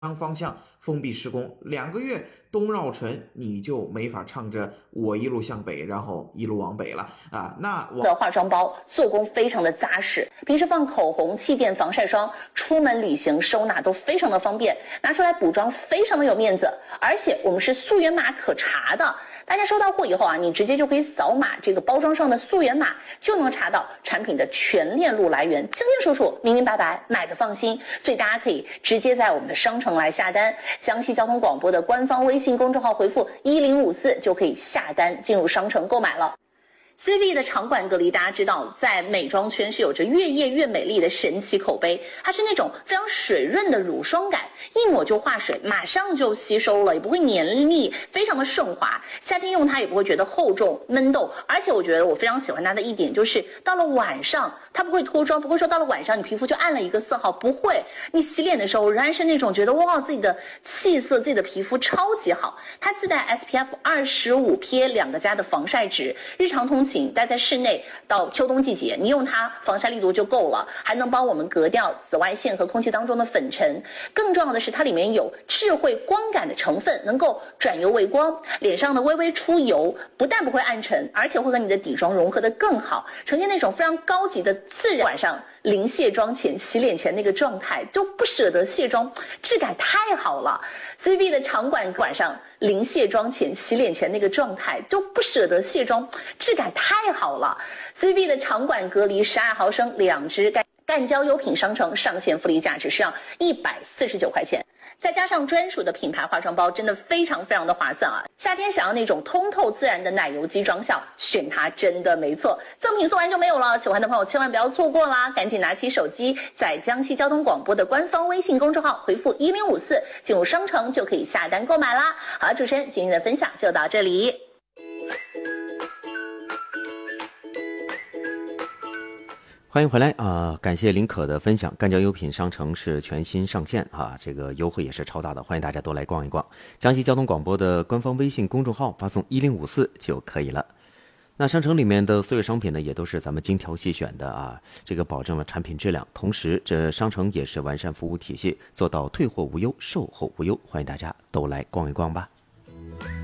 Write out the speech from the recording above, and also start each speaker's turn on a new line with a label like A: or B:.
A: 方向封闭施工，2个月东绕城，你就没法唱着我一路向北，然后一路往北了啊。那我
B: 的化妆包做工非常的扎实，平时放口红、气垫、防晒霜，出门旅行收纳都非常的方便，拿出来补妆非常的有面子。而且我们是溯源码可查的，大家收到货以后啊，你直接就可以扫码这个包装上的溯源码，就能查到产品的全链路来源，清清楚楚、明明白白，买的放心。所以大家可以直接在我们的商城来下单，江西交通广播的官方微信公众号回复1054就可以下单进入商城购买了。CVB 的场馆隔离，大家知道，在美妆圈是有着越夜越美丽的神奇口碑。它是那种非常水润的乳霜感，一抹就化水，马上就吸收了，也不会黏腻，非常的顺滑。夏天用它也不会觉得厚重闷痘。而且我觉得我非常喜欢它的一点就是，到了晚上它不会脱妆，不会说到了晚上你皮肤就暗了一个色号，不会。你洗脸的时候仍然是那种觉得哇，自己的气色、自己的皮肤超级好。它自带 SPF 25 PA2+的防晒纸，日常通勤待在室内，到秋冬季节，你用它防晒力度就够了，还能帮我们隔掉紫外线和空气当中的粉尘。更重要的是，它里面有智慧光感的成分，能够转油为光，脸上的微微出油不但不会暗沉，而且会和你的底妆融合得更好，呈现那种非常高级的自然。晚上临卸妆前、洗脸前那个状态，就不舍得卸妆，质感太好了。CVB 的场馆晚上临卸妆前、洗脸前那个状态，就不舍得卸妆，质感太好了。CVB 的场馆隔离12毫升2支干胶优品商城上线福利价只需要149块钱。再加上专属的品牌化妆包，真的非常的划算啊！夏天想要那种通透自然的奶油肌妆效，选它真的没错。赠品送完就没有了，喜欢的朋友千万不要错过啦！赶紧拿起手机，在江西交通广播的官方微信公众号回复1054，进入商城就可以下单购买啦。好了，主持人今天的分享就到这里。
C: 欢迎回来啊！感谢林可的分享。干胶优品商城是全新上线啊，这个优惠也是超大的，欢迎大家都来逛一逛。江西交通广播的官方微信公众号发送1054就可以了。那商城里面的所有商品呢，也都是咱们精挑细选的啊，这个保证了产品质量，同时这商城也是完善服务体系，做到退货无忧、售后无忧，欢迎大家都来逛一逛吧。